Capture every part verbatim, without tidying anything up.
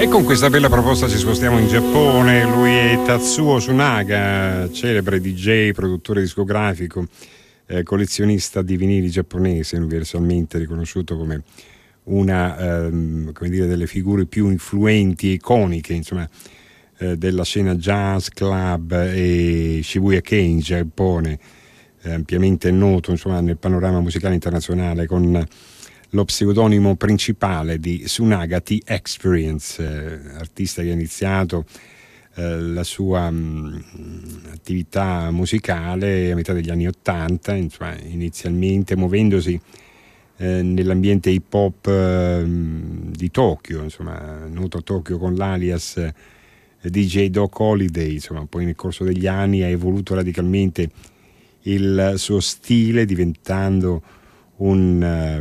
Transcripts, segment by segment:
E con questa bella proposta ci spostiamo in Giappone. Lui è Tatsuo Sunaga, celebre D J, produttore discografico, eh, collezionista di vinili giapponese, universalmente riconosciuto come una ehm, come dire, delle figure più influenti e iconiche, insomma, eh, della scena jazz, club e Shibuya-kei in Giappone, eh, ampiamente noto, insomma, nel panorama musicale internazionale, con lo pseudonimo principale di Sunaga T Experience, eh, artista che ha iniziato eh, la sua mh, attività musicale a metà degli anni Ottanta, insomma, inizialmente muovendosi eh, nell'ambiente hip hop eh, di Tokyo, insomma, noto a Tokyo con l'alias eh, D J Doc Holiday, insomma, poi nel corso degli anni ha evoluto radicalmente il suo stile, diventando un,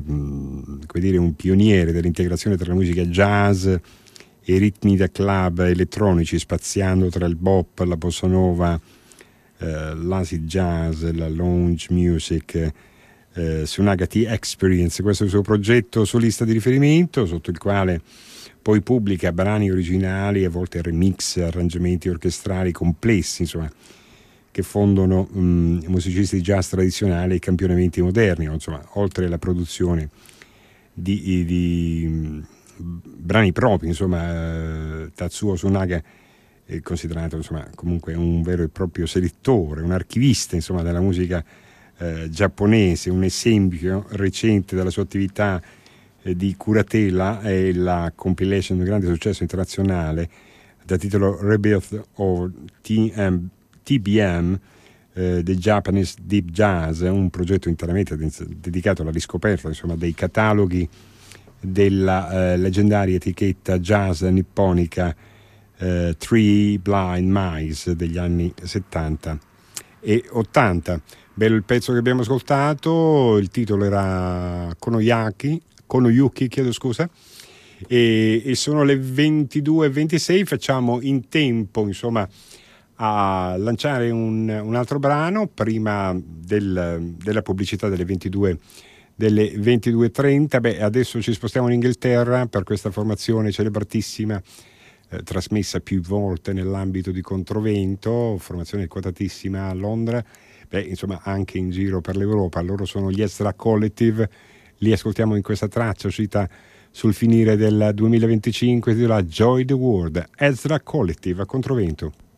uh, come dire, un pioniere dell'integrazione tra la musica jazz e i ritmi da club elettronici, spaziando tra il bop, la bossa nova, uh, l'acid jazz, la lounge music. uh, Sunaga T Experience, questo è il suo progetto solista di riferimento, sotto il quale poi pubblica brani originali, a volte remix, arrangiamenti orchestrali complessi, insomma, che fondono um, musicisti jazz tradizionali e campionamenti moderni, insomma, oltre alla produzione di, di um, brani propri, insomma, uh, Tatsuo Sunaga è considerato, insomma, comunque un vero e proprio selettore, un archivista, insomma, della musica uh, giapponese. Un esempio recente della sua attività uh, di curatela è la compilation di grande successo internazionale da titolo Rebirth of T M T B M, eh, The Japanese Deep Jazz, un progetto interamente dedicato alla riscoperta, insomma, dei cataloghi della eh, leggendaria etichetta jazz nipponica eh, Three Blind Mice degli anni settanta e ottanta. Bello il pezzo che abbiamo ascoltato, il titolo era Konoyaki, Konoyuki, chiedo scusa, e, e sono le ventidue e ventisei, facciamo in tempo, insomma, a lanciare un, un altro brano prima del, della pubblicità delle ventidue delle ventidue e trenta. Beh, adesso ci spostiamo in Inghilterra per questa formazione celebratissima, eh, trasmessa più volte nell'ambito di Controvento, formazione quotatissima a Londra, beh, insomma, anche in giro per l'Europa. Loro sono gli Ezra Collective, li ascoltiamo in questa traccia uscita sul finire del duemilaventicinque, si intitola Joy the World. Ezra Collective a Controvento.